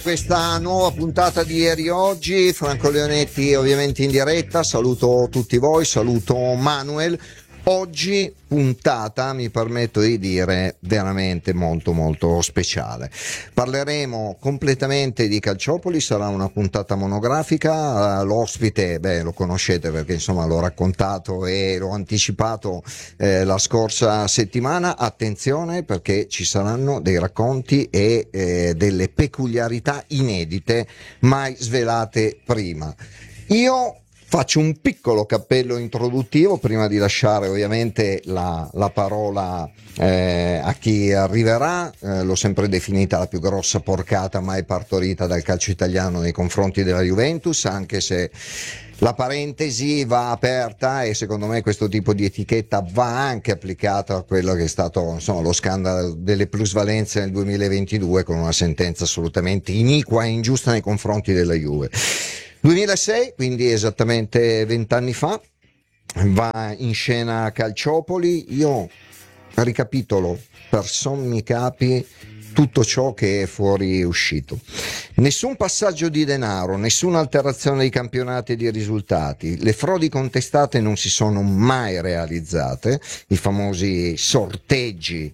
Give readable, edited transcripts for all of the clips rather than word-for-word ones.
Questa nuova puntata di Ieri Oggi, Franco Leonetti ovviamente in diretta, saluto tutti voi, saluto Manuel. Oggi puntata, mi permetto di dire, veramente molto molto speciale. Parleremo completamente di Calciopoli, sarà una puntata monografica, l'ospite, lo conoscete perché insomma l'ho raccontato e l'ho anticipato la scorsa settimana. Attenzione perché ci saranno dei racconti e delle peculiarità inedite mai svelate prima. Io faccio un piccolo cappello introduttivo prima di lasciare ovviamente la parola a chi arriverà. L'ho sempre definita la più grossa porcata mai partorita dal calcio italiano nei confronti della Juventus, anche se la parentesi va aperta e secondo me questo tipo di etichetta va anche applicata a quello che è stato insomma lo scandalo delle plusvalenze nel 2022 con una sentenza assolutamente iniqua e ingiusta nei confronti della Juve. 2006, quindi esattamente 20 anni fa, va in scena Calciopoli. Io ricapitolo per sommi capi tutto ciò che è fuori uscito. Nessun passaggio di denaro, nessuna alterazione dei campionati e dei risultati, le frodi contestate non si sono mai realizzate, i famosi sorteggi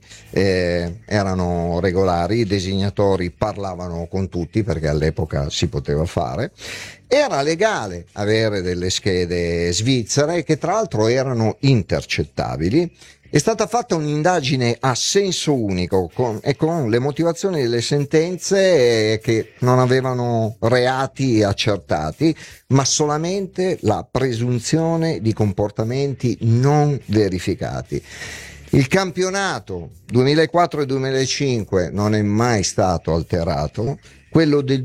erano regolari, i designatori parlavano con tutti perché all'epoca si poteva fare. Era legale avere delle schede svizzere che tra l'altro erano intercettabili. È stata fatta un'indagine a senso unico con le motivazioni delle sentenze che non avevano reati accertati, ma solamente la presunzione di comportamenti non verificati. Il campionato 2004 e 2005 non è mai stato alterato, quello del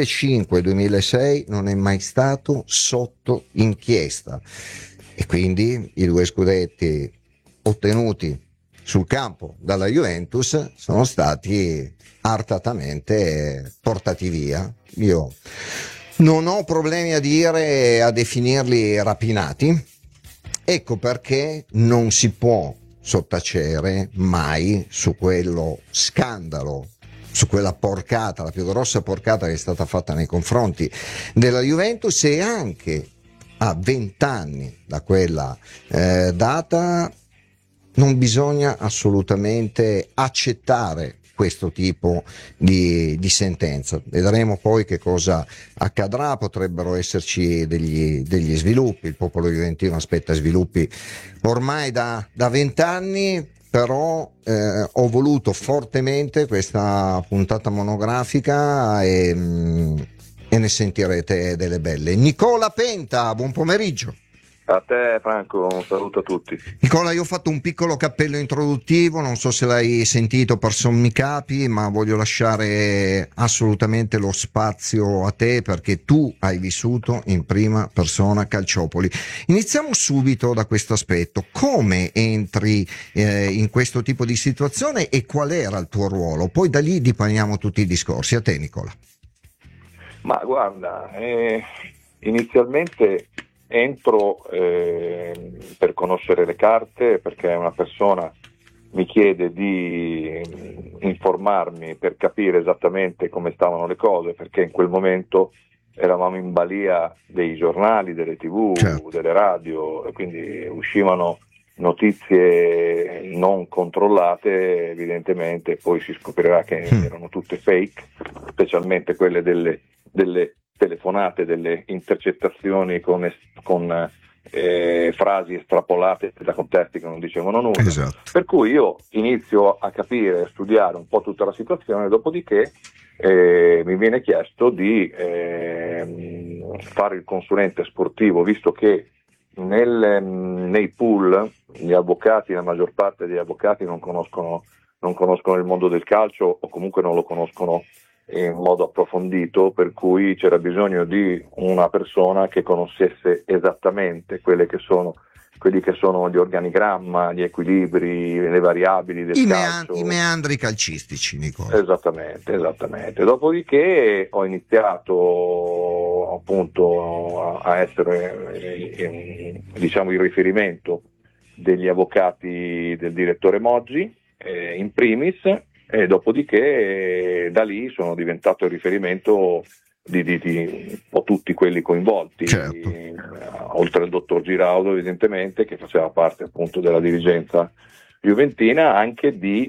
2005-2006 non è mai stato sotto inchiesta e quindi i due scudetti ottenuti sul campo dalla Juventus sono stati artatamente portati via. Io non ho problemi a definirli rapinati. Ecco perché non si può sottacere mai su quello scandalo, su quella porcata, la più grossa porcata che è stata fatta nei confronti della Juventus, e anche a 20 anni da quella data non bisogna assolutamente accettare questo tipo di sentenza. Vedremo poi che cosa accadrà, potrebbero esserci degli sviluppi, il popolo juventino aspetta sviluppi ormai da 20 anni, però ho voluto fortemente questa puntata monografica e ne sentirete delle belle. Nicola Penta, buon pomeriggio. A te Franco, un saluto a tutti. Nicola, io ho fatto un piccolo cappello introduttivo, non so se l'hai sentito per sommi capi, ma voglio lasciare assolutamente lo spazio a te perché tu hai vissuto in prima persona Calciopoli. Iniziamo subito da questo aspetto. Come entri in questo tipo di situazione e qual era il tuo ruolo? Poi da lì dipaniamo tutti i discorsi. A te Nicola. Ma guarda, inizialmente entro per conoscere le carte, perché una persona mi chiede di informarmi per capire esattamente come stavano le cose, perché in quel momento eravamo in balia dei giornali, delle TV, certo, delle radio, e quindi uscivano notizie non controllate evidentemente, poi si scoprirà che erano tutte fake, specialmente quelle delle telefonate, delle intercettazioni con frasi estrapolate da contesti che non dicevano nulla. Esatto. Per cui io inizio a capire, a studiare un po' tutta la situazione, dopodiché mi viene chiesto di fare il consulente sportivo, visto che nei pool gli avvocati, la maggior parte degli avvocati non conoscono il mondo del calcio, o comunque non lo conoscono in modo approfondito, per cui c'era bisogno di una persona che conoscesse esattamente quelli che sono gli organigramma, gli equilibri, le variabili del calcio. I meandri calcistici, Nicola. Esattamente. Dopodiché ho iniziato appunto a essere diciamo il riferimento degli avvocati del direttore Moggi, in primis, e dopodiché da lì sono diventato il riferimento di un po' tutti quelli coinvolti, certo. Oltre al dottor Giraudo evidentemente, che faceva parte appunto della dirigenza juventina, anche di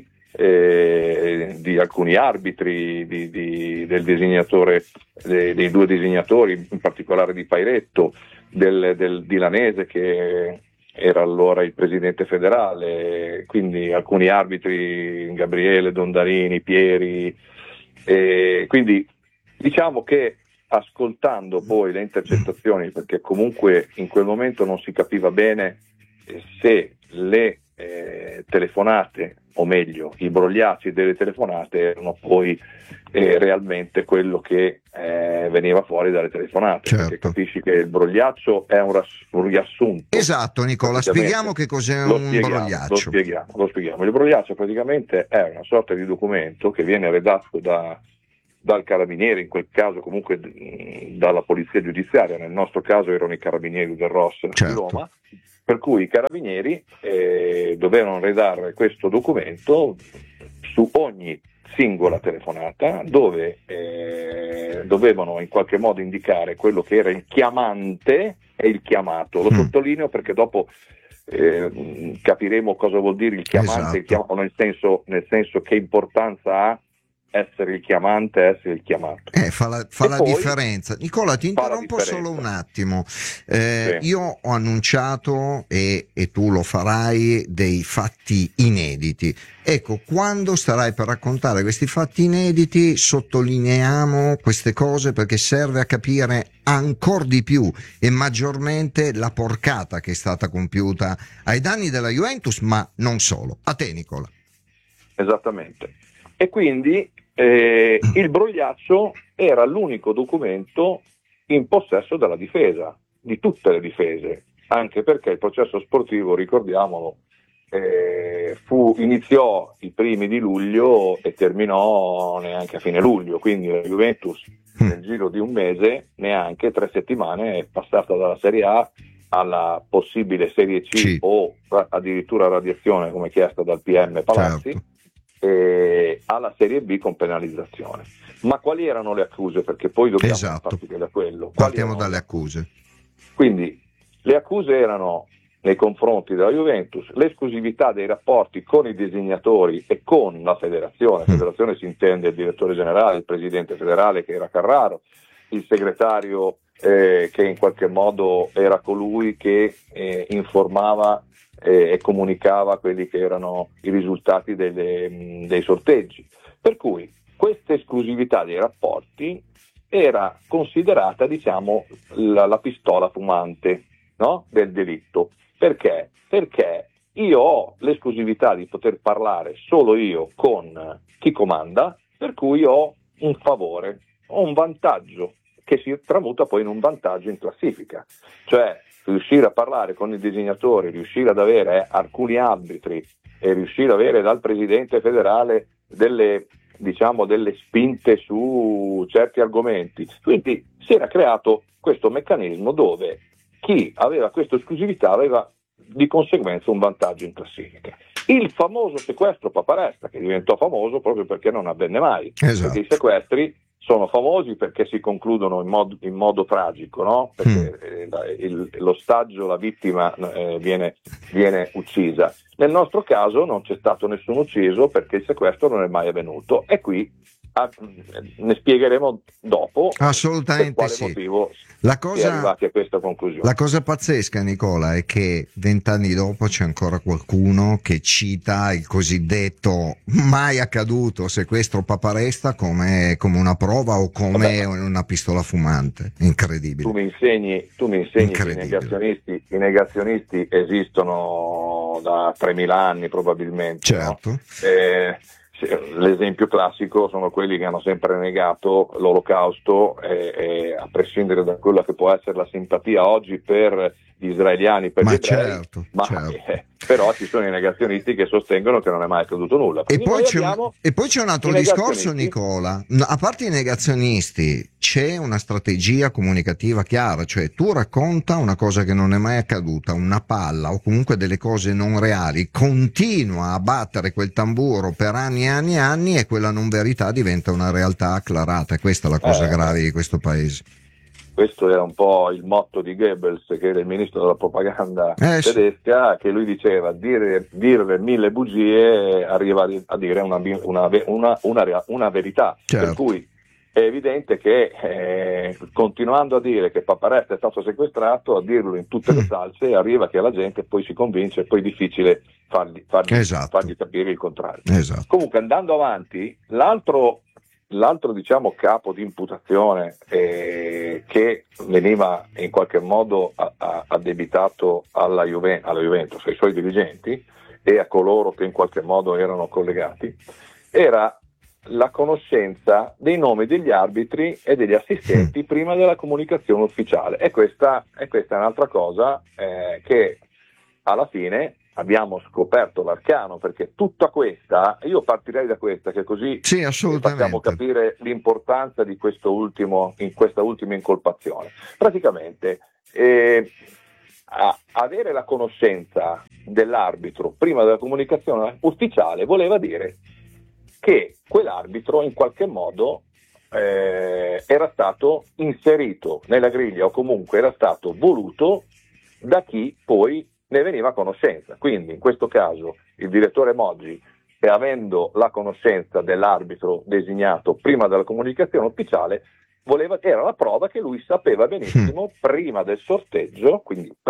alcuni arbitri, del designatore, dei due designatori, in particolare di Pairetto, del Dilanese che era allora il presidente federale, quindi alcuni arbitri, Gabriele, Dondarini, Pieri, quindi diciamo che ascoltando poi le intercettazioni, perché comunque in quel momento non si capiva bene se le telefonate, o meglio i brogliacci delle telefonate, erano poi realmente quello che veniva fuori dalle telefonate, certo. Perché capisci che il brogliaccio è un riassunto. Esatto, Nicola, spieghiamo che cos'è un brogliaccio. Lo spieghiamo. Il brogliaccio praticamente è una sorta di documento che viene redatto dal carabiniere, in quel caso comunque dalla polizia giudiziaria, nel nostro caso erano i carabinieri del ROS certo. di Roma, per cui i carabinieri dovevano redigere questo documento su ogni singola telefonata, dove dovevano in qualche modo indicare quello che era il chiamante e il chiamato. Lo sottolineo perché dopo capiremo cosa vuol dire il chiamante, esatto. nel senso che importanza ha essere il chiamante, essere il chiamato. Fa la differenza. Nicola, ti interrompo solo un attimo. Sì. Io ho annunciato, e tu lo farai, dei fatti inediti. Ecco, quando starai per raccontare questi fatti inediti, sottolineiamo queste cose, perché serve a capire ancora di più e maggiormente la porcata che è stata compiuta ai danni della Juventus, ma non solo. A te, Nicola. Esattamente. E quindi il brogliaccio era l'unico documento in possesso della difesa, di tutte le difese, anche perché il processo sportivo, ricordiamolo, iniziò i primi di luglio e terminò neanche a fine luglio, quindi la Juventus nel giro di un mese, neanche 3 settimane, è passata dalla Serie A alla possibile Serie C, sì, o addirittura radiazione come chiesta dal PM Palazzi, certo, alla Serie B con penalizzazione. Ma quali erano le accuse? Perché poi dobbiamo partire da quello. Partiamo dalle accuse. Quindi le accuse erano nei confronti della Juventus l'esclusività dei rapporti con i designatori e con la federazione. Federazione si intende il direttore generale, il presidente federale che era Carraro, il segretario che in qualche modo era colui che informava e comunicava quelli che erano i risultati dei sorteggi. Per cui questa esclusività dei rapporti era considerata, diciamo, la pistola fumante, no? Del delitto. Perché? Perché io ho l'esclusività di poter parlare solo io con chi comanda, per cui ho un favore, ho un vantaggio che si tramuta poi in un vantaggio in classifica. Cioè riuscire a parlare con i designatori, riuscire ad avere alcuni arbitri e riuscire ad avere dal presidente federale delle spinte su certi argomenti. Quindi si era creato questo meccanismo dove chi aveva questa esclusività aveva di conseguenza un vantaggio in classifica. Il famoso sequestro Paparesta, che diventò famoso proprio perché non avvenne mai, esatto, perché i sequestri sono famosi perché si concludono in modo tragico, no? Perché l'ostaggio, la vittima viene uccisa. Nel nostro caso non c'è stato nessun ucciso perché il sequestro non è mai avvenuto, e qui ne spiegheremo dopo assolutamente per quale sì. motivo si è arrivati a questa conclusione. La cosa pazzesca, Nicola, è che 20 anni dopo c'è ancora qualcuno che cita il cosiddetto mai accaduto sequestro Paparesta come una prova o come una pistola fumante. Incredibile. Tu mi insegni che i negazionisti esistono da 3000 anni probabilmente. Certo. No? L'esempio classico sono quelli che hanno sempre negato l'Olocausto, a prescindere da quella che può essere la simpatia oggi per gli israeliani per gli ebrei, certo. però ci sono i negazionisti che sostengono che non è mai accaduto nulla. E poi c'è un altro discorso, Nicola. A parte i negazionisti, c'è una strategia comunicativa chiara, cioè tu racconta una cosa che non è mai accaduta, una palla o comunque delle cose non reali, continua a battere quel tamburo per anni e anni e anni, e quella non verità diventa una realtà acclarata. E questa è la cosa grave di questo paese. Questo era un po' il motto di Goebbels, che era il ministro della propaganda tedesca, che lui diceva: dire 1000 bugie arriva a dire una verità. Certo. Per cui è evidente che continuando a dire che Paparetta è stato sequestrato, a dirlo in tutte le salse, arriva che la gente poi si convince, e poi è difficile fargli capire il contrario. Esatto. Comunque, andando avanti, l'altro diciamo capo di imputazione che veniva in qualche modo addebitato alla Juventus, ai suoi dirigenti e a coloro che in qualche modo erano collegati, era la conoscenza dei nomi degli arbitri e degli assistenti prima della comunicazione ufficiale. E questa è un'altra cosa che alla fine abbiamo scoperto l'arcano, perché tutta questa, io partirei da questa, che così facciamo capire l'importanza di questa ultima incolpazione. Praticamente avere la conoscenza dell'arbitro prima della comunicazione ufficiale voleva dire che quell'arbitro in qualche modo era stato inserito nella griglia, o comunque era stato voluto da chi poi ne veniva a conoscenza. Quindi in questo caso il direttore Moggi, avendo la conoscenza dell'arbitro designato prima della comunicazione ufficiale, era la prova che lui sapeva benissimo prima del sorteggio,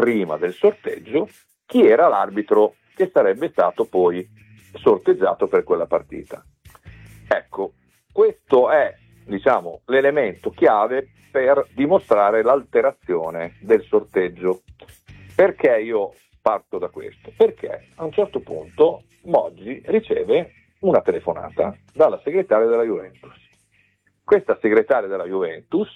chi era l'arbitro che sarebbe stato poi sorteggiato per quella partita. Ecco, questo è, diciamo, l'elemento chiave per dimostrare l'alterazione del sorteggio. Perché io parto da questo? Perché a un certo punto Moggi riceve una telefonata dalla segretaria della Juventus. Questa segretaria della Juventus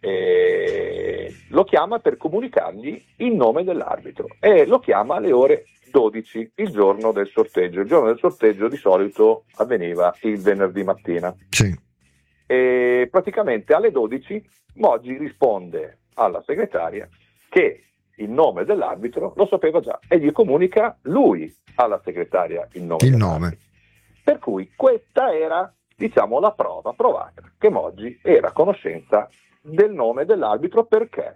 lo chiama per comunicargli il nome dell'arbitro, e lo chiama alle ore 12, il giorno del sorteggio. Il giorno del sorteggio di solito avveniva il venerdì mattina. Sì. E praticamente alle 12 Moggi risponde alla segretaria che il nome dell'arbitro lo sapeva già, e gli comunica lui alla segretaria il nome. Per cui questa era, diciamo, la prova provata che Moggi era a conoscenza del nome dell'arbitro. Perché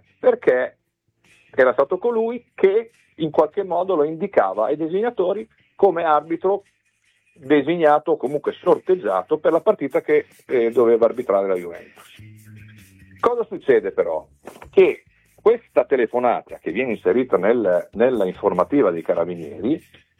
era stato colui che in qualche modo lo indicava ai designatori come arbitro designato o comunque sorteggiato per la partita che doveva arbitrare la Juventus. Cosa succede però? Che questa telefonata, che viene inserita nella informativa dei Carabinieri,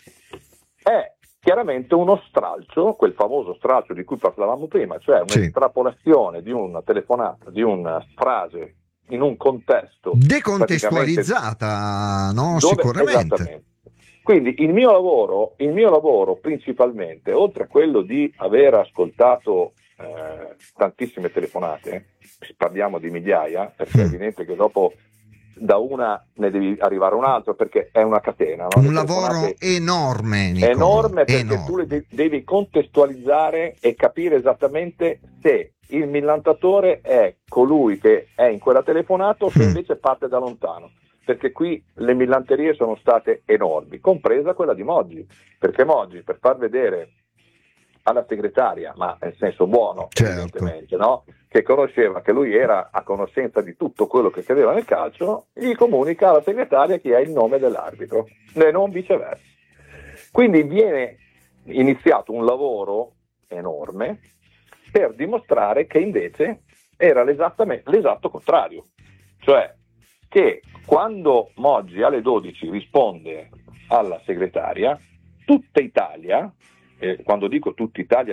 è chiaramente uno stralcio, quel famoso stralcio di cui parlavamo prima, cioè un'estrapolazione di una telefonata, di una frase in un contesto decontestualizzata, no? Sicuramente. Esattamente. Quindi il mio lavoro principalmente, oltre a quello di aver ascoltato tantissime telefonate, parliamo di migliaia, perché è evidente che dopo da una ne devi arrivare a un altro, perché è una catena, no? Un lavoro enorme, Nicola, enorme, perché tu le devi contestualizzare e capire esattamente se il millantatore è colui che è in quella telefonata o se invece parte da lontano, perché qui le millanterie sono state enormi, compresa quella di Moggi, perché Moggi, per far vedere alla segretaria, ma nel senso buono, evidentemente, no? Che conosceva, che lui era a conoscenza di tutto quello che accadeva nel calcio, gli comunica alla segretaria chi è il nome dell'arbitro, e non viceversa. Quindi viene iniziato un lavoro enorme per dimostrare che invece era l'esatto contrario, cioè che quando Moggi alle 12 risponde alla segretaria, tutta Italia, quando dico tutta Italia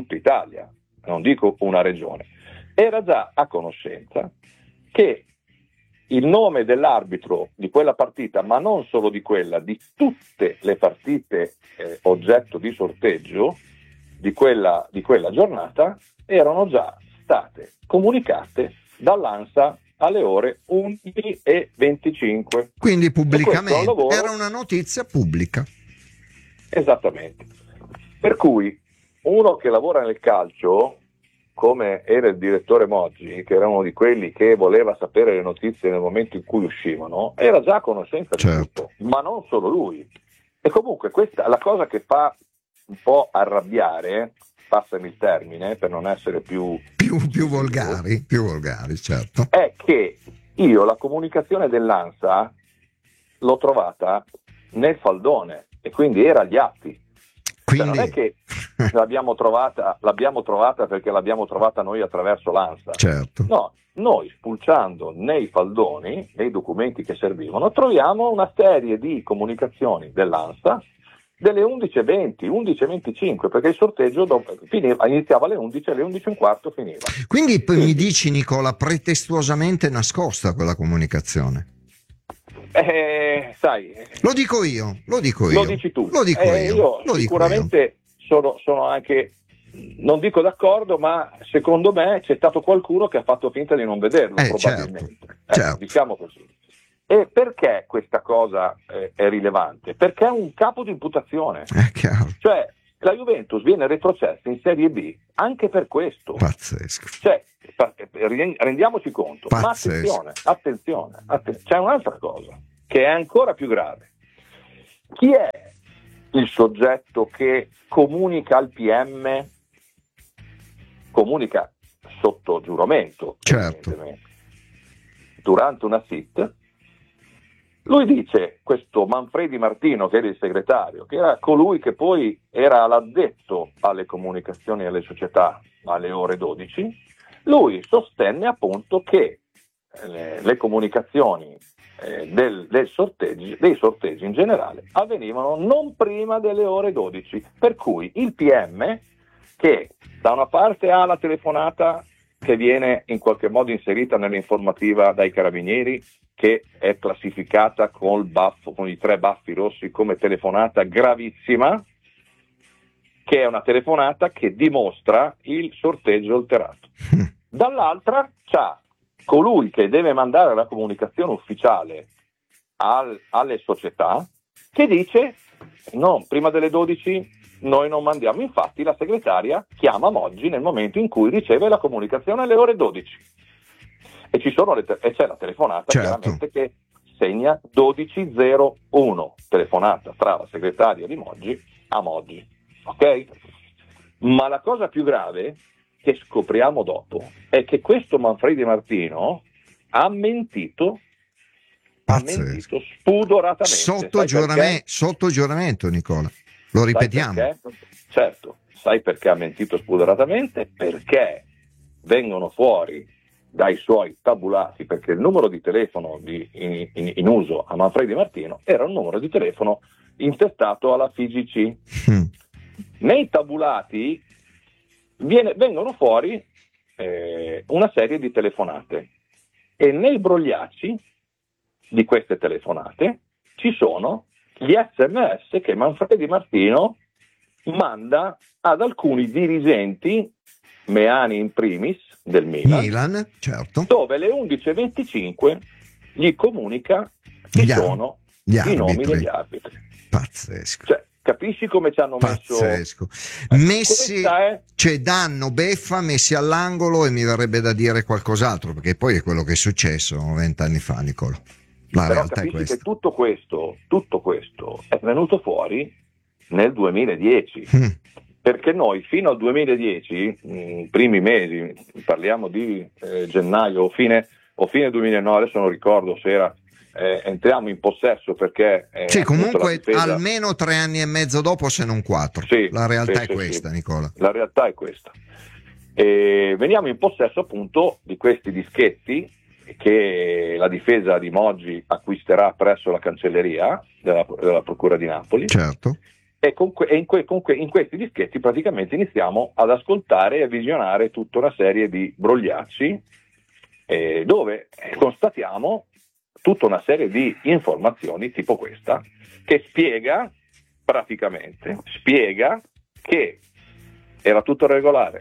non dico una regione, era già a conoscenza che il nome dell'arbitro di quella partita, ma non solo di quella, di tutte le partite oggetto di sorteggio di quella giornata, erano già state comunicate dall'ANSA alle ore 11:25. Quindi pubblicamente, lavoro... era una notizia pubblica. Esattamente. Per cui uno che lavora nel calcio, come era il direttore Moggi, che era uno di quelli che voleva sapere le notizie nel momento in cui uscivano, era già a conoscenza di tutto, ma non solo lui. E comunque questa la cosa che fa un po' arrabbiare, passami il termine per non essere più volgari, certo, è che io la comunicazione dell'ANSA l'ho trovata nel faldone e quindi era agli atti. Cioè, non è che l'abbiamo trovata perché l'abbiamo trovata noi attraverso l'ANSA. Certo. No, noi spulciando nei faldoni, nei documenti che servivano, troviamo una serie di comunicazioni dell'ANSA delle 11:20, 11:25, perché il sorteggio iniziava alle 11 e alle 11:15 finiva. Quindi poi mi dici, Nicola, pretestuosamente nascosta quella comunicazione? Sai, lo dico io. Lo dici tu. Lo dico io. Sicuramente sono anche, non dico d'accordo, ma secondo me c'è stato qualcuno che ha fatto finta di non vederlo, probabilmente. Certo. Diciamo così. E perché questa cosa è rilevante? Perché è un capo di imputazione. È chiaro. Cioè, la Juventus viene retrocessa in Serie B anche per questo. Pazzesco. Cioè, rendiamoci conto. Pazzesco. Ma attenzione, c'è un'altra cosa che è ancora più grave. Chi è il soggetto che comunica al PM, comunica sotto giuramento, certo, durante una SIT? Lui dice, questo Manfredi Martino, che era il segretario, che era colui che poi era l'addetto alle comunicazioni alle società alle ore 12, lui sostenne appunto che le comunicazioni dei sorteggi in generale avvenivano non prima delle ore 12, per cui il PM, che da una parte ha la telefonata che viene in qualche modo inserita nell'informativa dai carabinieri, che è classificata con i 3 baffi rossi come telefonata gravissima, che è una telefonata che dimostra il sorteggio alterato. Dall'altra c'ha colui che deve mandare la comunicazione ufficiale alle società, che dice no, prima delle 12 noi non mandiamo. Infatti la segretaria chiama Moggi nel momento in cui riceve la comunicazione alle ore 12 e c'è la telefonata, certo, chiaramente, che segna 12:01, telefonata tra la segretaria di Moggi a Moggi, ok? Ma la cosa più grave che scopriamo dopo è che questo Manfredi Martino ha mentito spudoratamente. Sotto giuramento, Nicola. Lo ripetiamo. Certo, sai perché ha mentito spudoratamente? Perché vengono fuori dai suoi tabulati, perché il numero di telefono in uso a Manfredi Martino era un numero di telefono intestato alla FIGC. Nei tabulati vengono fuori una serie di telefonate e nei brogliacci di queste telefonate ci sono gli SMS che Manfredi Martino manda ad alcuni dirigenti, Meani in primis, del Milan, certo, dove alle 11:25 gli comunica chi sono i nomi degli arbitri. Pazzesco. Cioè, capisci come ci hanno messi, cioè danno beffa, messi all'angolo, e mi verrebbe da dire qualcos'altro, perché poi è quello che è successo 20 anni fa, Nicola. La Però realtà è questa. Che tutto questo è venuto fuori nel 2010. Perché noi fino al 2010, primi mesi, parliamo di gennaio o fine 2009, adesso non ricordo se era, entriamo in possesso perché... sì, comunque almeno 3 anni e mezzo dopo, se non 4. Sì, la realtà è questa, Nicola. La realtà è questa. E veniamo in possesso appunto di questi dischetti che la difesa di Moggi acquisterà presso la cancelleria della Procura di Napoli. Certo. E in questi dischetti praticamente iniziamo ad ascoltare e a visionare tutta una serie di brogliacci dove constatiamo tutta una serie di informazioni tipo questa, che spiega che era tutto regolare,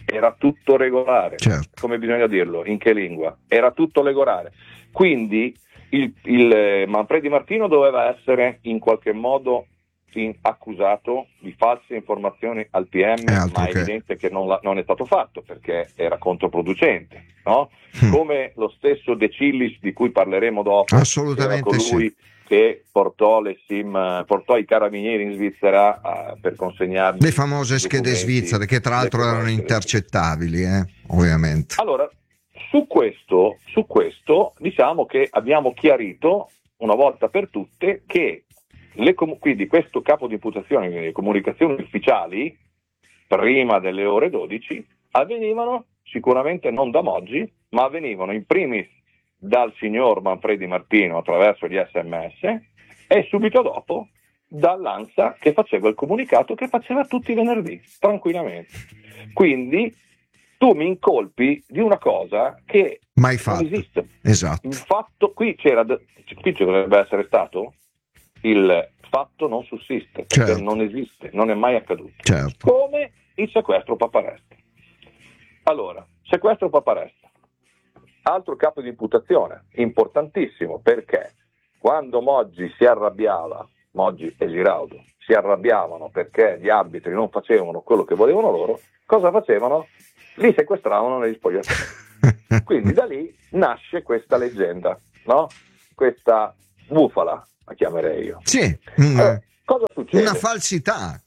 era tutto regolare. Certo. Come bisogna dirlo? In che lingua? Era tutto regolare. Quindi il Manfredi Martino doveva essere in qualche modo accusato di false informazioni al PM, ma è evidente che non è stato fatto perché era controproducente, no? Come lo stesso De Cillis, di cui parleremo dopo, assolutamente era colui che portò i carabinieri in Svizzera per consegnargli le famose schede svizzere, che tra l'altro erano intercettabili, ovviamente. Allora, su questo diciamo che abbiamo chiarito una volta per tutte che quindi questo capo di imputazione, le comunicazioni ufficiali prima delle ore 12 avvenivano sicuramente non da Moggi, ma avvenivano in primis dal signor Manfredi Martino attraverso gli SMS e subito dopo dall'ANSA, che faceva il comunicato che faceva tutti i venerdì tranquillamente. Quindi tu mi incolpi di una cosa che mai fatto. Non esiste. Esatto. Il fatto qui ci dovrebbe essere stato il fatto non sussiste, perché certo. non esiste, non è mai accaduto. Certo. Come il sequestro Paparesta. Allora, sequestro Paparesta, altro capo di imputazione, importantissimo, perché quando Moggi e Giraudo si arrabbiavano perché gli arbitri non facevano quello che volevano loro, cosa facevano? Li sequestravano negli spogliatoi. Quindi da lì nasce questa leggenda, no? Questa bufala, la chiamerei io. Sì. Cosa succede? Una falsità.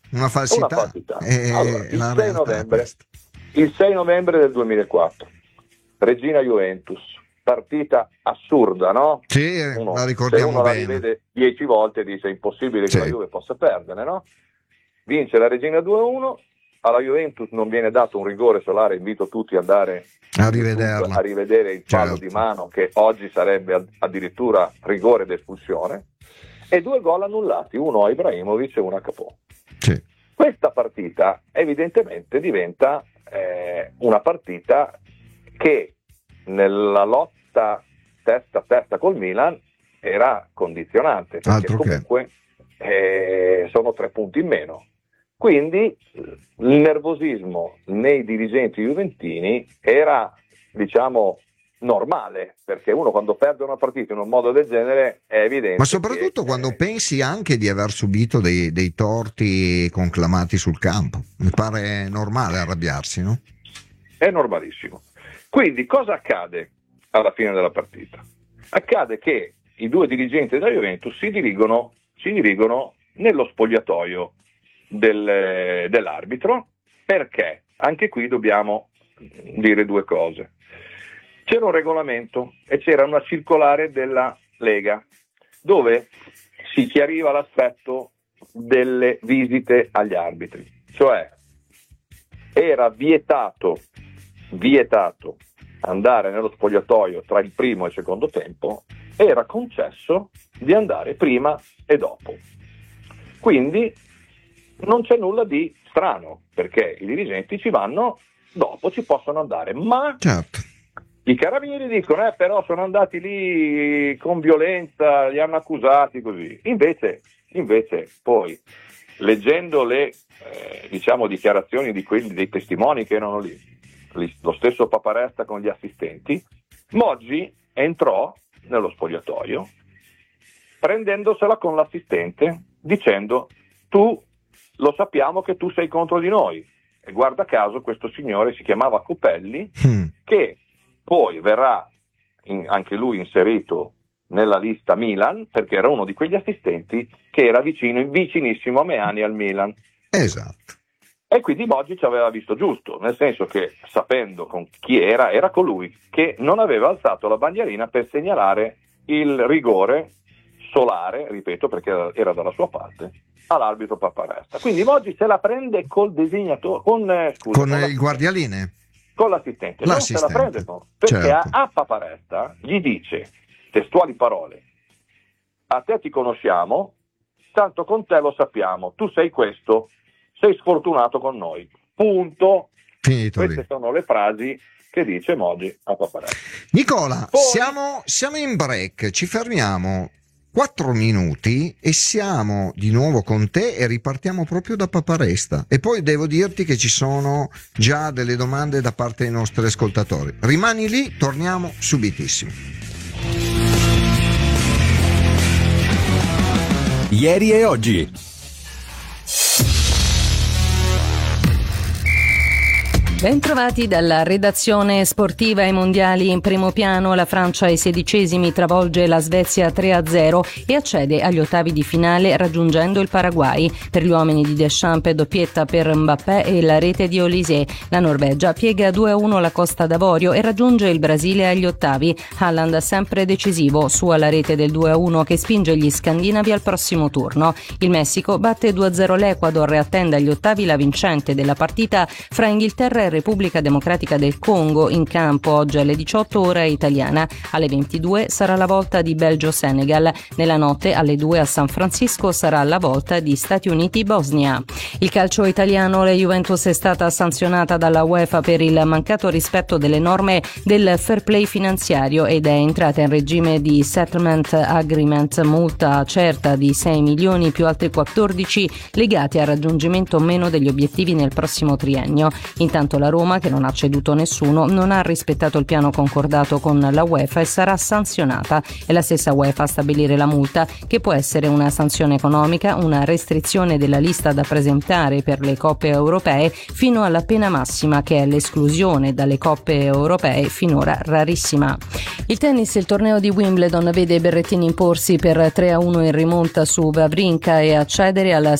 Allora, il 6 novembre del 2004, Regina Juventus, partita assurda, no? Sì, la ricordiamo se uno bene. la rivede 10 volte dice è impossibile che la Juve possa perdere, no? Vince la Regina 2-1, alla Juventus non viene dato un rigore solare, invito tutti ad andare a rivedere il fallo di mano, che oggi sarebbe addirittura rigore d'espulsione, e 2 gol annullati, uno a Ibrahimovic e uno a Capò. Sì. Questa partita evidentemente diventa una partita che nella lotta testa a testa col Milan era condizionante, perché altro comunque sono 3 punti in meno. Quindi il nervosismo nei dirigenti juventini era, diciamo, normale, perché uno quando perde una partita in un modo del genere è evidente. Ma soprattutto quando pensi anche di aver subito dei torti conclamati sul campo, mi pare normale arrabbiarsi, no? È normalissimo. Quindi cosa accade alla fine della partita? Accade che i 2 dirigenti della Juventus si dirigono nello spogliatoio dell'arbitro, perché anche qui dobbiamo dire 2 cose. C'era un regolamento e c'era una circolare della Lega dove si chiariva l'aspetto delle visite agli arbitri, cioè era vietato andare nello spogliatoio tra il primo e il secondo tempo, era concesso di andare prima e dopo. Quindi non c'è nulla di strano, perché i dirigenti ci vanno dopo, ci possono andare, ma certo. I carabinieri dicono però sono andati lì con violenza, li hanno accusati così. Invece poi, leggendo le dichiarazioni dei testimoni che erano lì, lo stesso Paparesta con gli assistenti, Moggi entrò nello spogliatoio prendendosela con l'assistente dicendo: tu lo sappiamo che tu sei contro di noi. E guarda caso questo signore si chiamava Copelli, che poi verrà anche lui inserito nella lista Milan, perché era uno di quegli assistenti che era vicinissimo a Meani al Milan. Esatto. E quindi Moggi ci aveva visto giusto, nel senso che, sapendo con chi era colui che non aveva alzato la bandierina per segnalare il rigore solare, ripeto perché era dalla sua parte, all'arbitro Paparesta. Quindi Moggi se la prende col designatore, con il guardialine, con l'assistente. Non se la prende perché certo. a Paparesta gli dice, testuali parole: a te ti conosciamo, tanto con te lo sappiamo, tu sei questo, sei sfortunato con noi, punto. Finito. Queste sono le frasi che dice Moggi a Paparesta. Nicola, poi siamo in break, ci fermiamo. 4 minuti e siamo di nuovo con te e ripartiamo proprio da Paparesta. E poi devo dirti che ci sono già delle domande da parte dei nostri ascoltatori. Rimani lì, torniamo subitissimo. Ieri e oggi. Bentrovati dalla redazione sportiva. Ai mondiali in primo piano, la Francia ai 16esimi travolge la Svezia 3-0 e accede agli ottavi di finale raggiungendo il Paraguay. Per gli uomini di Deschamps, doppietta per Mbappé e la rete di Olise. La Norvegia piega 2-1 la Costa d'Avorio e raggiunge il Brasile agli ottavi. Haaland sempre decisivo, su alla rete del 2-1 che spinge gli scandinavi al prossimo turno. Il Messico batte 2-0 l'Ecuador e attende agli ottavi la vincente della partita fra Inghilterra e Repubblica Democratica del Congo, in campo oggi alle 18 ora italiana. Alle 22 sarà la volta di Belgio-Senegal. Nella notte alle 2 a San Francisco sarà la volta di Stati Uniti-Bosnia. Il calcio italiano, la Juventus è stata sanzionata dalla UEFA per il mancato rispetto delle norme del fair play finanziario ed è entrata in regime di settlement agreement, multa certa di 6 milioni più altri 14 legati al raggiungimento o meno degli obiettivi nel prossimo triennio. Intanto la Roma, che non ha ceduto nessuno, non ha rispettato il piano concordato con la UEFA e sarà sanzionata. È la stessa UEFA a stabilire la multa, che può essere una sanzione economica, una restrizione della lista da presentare per le coppe europee, fino alla pena massima, che è l'esclusione dalle coppe europee, finora rarissima. Il tennis, il torneo di Wimbledon vede Berrettini imporsi per 3-1 in rimonta su Wawrinka e accedere alla